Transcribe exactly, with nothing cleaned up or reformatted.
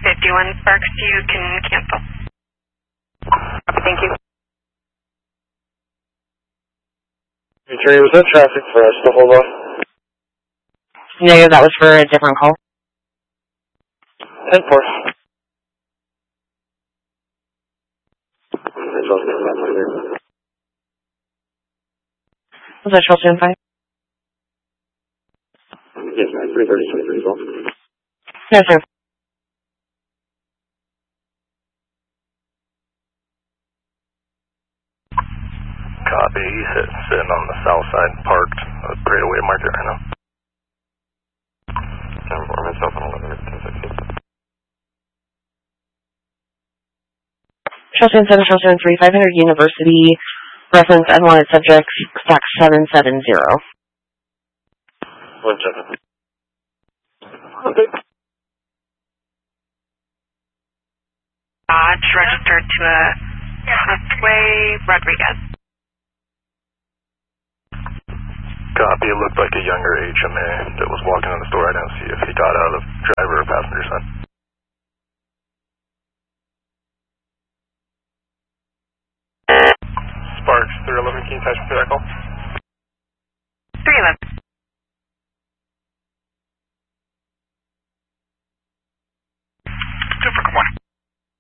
fifty-one Sparks, you can cancel. Okay, thank you. Attorney, was that traffic for us to hold on? Yeah, that was for a different call. ten four. Was that Charleston five? Yes, ma'am. three thirty, twenty-three, twelve. No, sir. Copy. He's sitting, sitting on the south side, parked. Uh, great way to mark it right now. ten four, myself on eleven, ten sixteen. Charleston seven, Charleston three, five hundred University, reference unwanted subject, stack seven seven zero. One second. Okay. Dodge registered to a Pathway Rodriguez. Copy. It looked like a younger H M A that was walking in the store. I didn't see if he got out of the driver or passenger side. Sparks, three eleven, can you touch me for that call? three eleven.